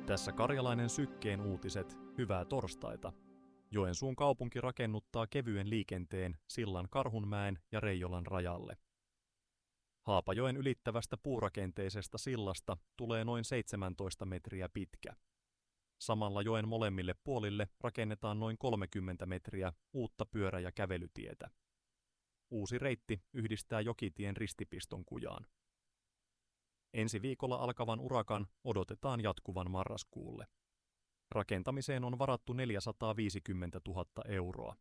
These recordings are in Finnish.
Tässä Karjalainen Sykkeen uutiset, hyvää torstaita. Joensuun kaupunki rakennuttaa kevyen liikenteen sillan Karhunmäen ja Reijolan rajalle. Haapajoen ylittävästä puurakenteisesta sillasta tulee noin 17 metriä pitkä. Samalla joen molemmille puolille rakennetaan noin 30 metriä uutta pyörä- ja kävelytietä. Uusi reitti yhdistää Jokitien ristipiston kujaan. Ensi viikolla alkavan urakan odotetaan jatkuvan marraskuulle. Rakentamiseen on varattu 450 000 euroa.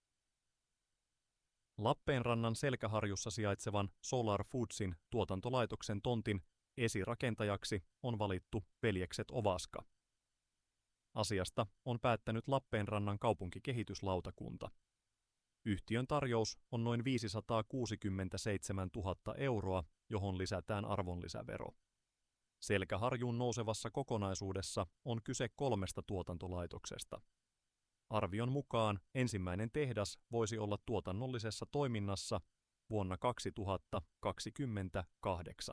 Lappeenrannan Selkäharjussa sijaitsevan Solar Foodsin tuotantolaitoksen tontin esirakentajaksi on valittu veljekset Ovaska. Asiasta on päättänyt Lappeenrannan kaupunkikehityslautakunta. Yhtiön tarjous on noin 567 000 euroa, johon lisätään arvonlisävero. Selkäharjuun nousevassa kokonaisuudessa on kyse 3 tuotantolaitoksesta. Arvion mukaan ensimmäinen tehdas voisi olla tuotannollisessa toiminnassa vuonna 2028.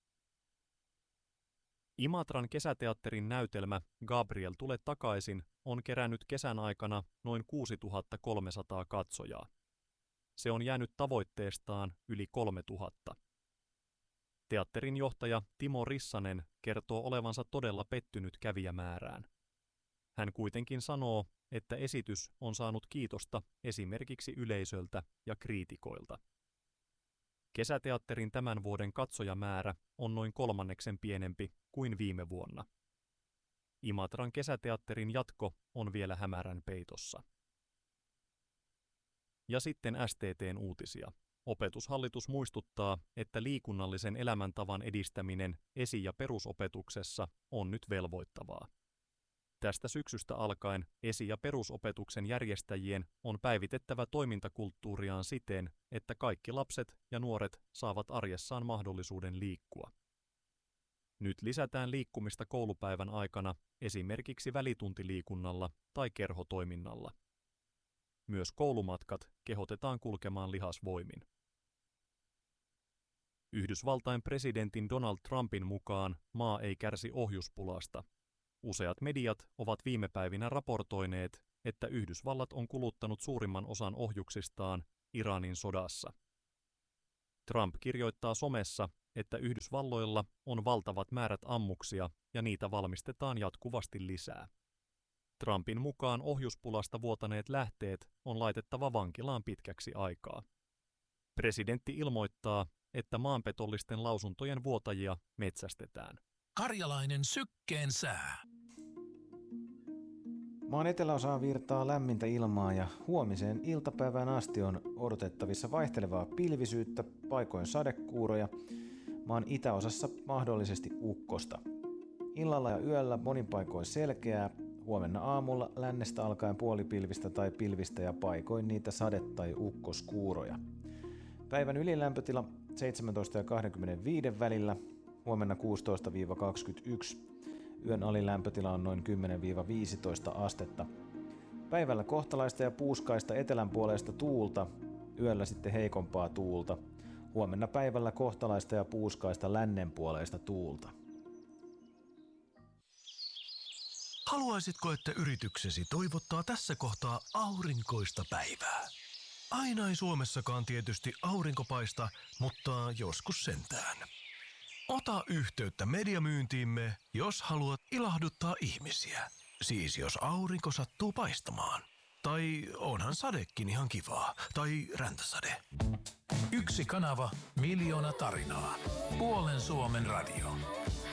Imatran kesäteatterin näytelmä Gabriel tule takaisin on kerännyt kesän aikana noin 6300 katsojaa. Se on jäänyt tavoitteestaan yli 3000. Teatterin johtaja Timo Rissanen kertoo olevansa todella pettynyt kävijämäärään. Hän kuitenkin sanoo, että esitys on saanut kiitosta esimerkiksi yleisöltä ja kriitikoilta. Kesäteatterin tämän vuoden katsojamäärä on noin 1/3 pienempi kuin viime vuonna. Imatran kesäteatterin jatko on vielä hämärän peitossa. Ja sitten STT:n uutisia. Opetushallitus muistuttaa, että liikunnallisen elämäntavan edistäminen esi- ja perusopetuksessa on nyt velvoittavaa. Tästä syksystä alkaen esi- ja perusopetuksen järjestäjien on päivitettävä toimintakulttuuriaan siten, että kaikki lapset ja nuoret saavat arjessaan mahdollisuuden liikkua. Nyt lisätään liikkumista koulupäivän aikana esimerkiksi välituntiliikunnalla tai kerhotoiminnalla. Myös koulumatkat kehotetaan kulkemaan lihasvoimin. Yhdysvaltain presidentin Donald Trumpin mukaan maa ei kärsi ohjuspulasta. Useat mediat ovat viime päivinä raportoineet, että Yhdysvallat on kuluttanut suurimman osan ohjuksistaan Iranin sodassa. Trump kirjoittaa somessa, että Yhdysvalloilla on valtavat määrät ammuksia ja niitä valmistetaan jatkuvasti lisää. Trumpin mukaan ohjuspulasta vuotaneet lähteet on laitettava vankilaan pitkäksi aikaa. Presidentti ilmoittaa, että maanpetollisten lausuntojen vuotajia metsästetään. Karjalainen Sykkeen sää. Maan eteläosaan virtaa lämmintä ilmaa ja huomiseen iltapäivään asti on odotettavissa vaihtelevaa pilvisyyttä, paikoin sadekuuroja, maan itäosassa mahdollisesti ukkosta. Illalla ja yöllä monin paikoin selkeää, huomenna aamulla lännestä alkaen puolipilvistä tai pilvistä ja paikoin niitä sade- tai ukkoskuuroja. Päivän ylilämpötila 17 ja 25 välillä, huomenna 16-21. Yön alilämpötila on noin 10-15 astetta. Päivällä kohtalaista ja puuskaista etelänpuoleista tuulta, yöllä sitten heikompaa tuulta. Huomenna päivällä kohtalaista ja puuskaista lännenpuoleista tuulta. Haluaisitko, että yrityksesi toivottaa tässä kohtaa aurinkoista päivää? Aina ei Suomessakaan tietysti aurinko paista, mutta joskus sentään. Ota yhteyttä mediamyyntiimme, jos haluat ilahduttaa ihmisiä. Siis jos aurinko sattuu paistamaan. Tai onhan sadekin ihan kivaa. Tai räntäsade. Yksi kanava, miljoona tarinaa. Puolen Suomen radio.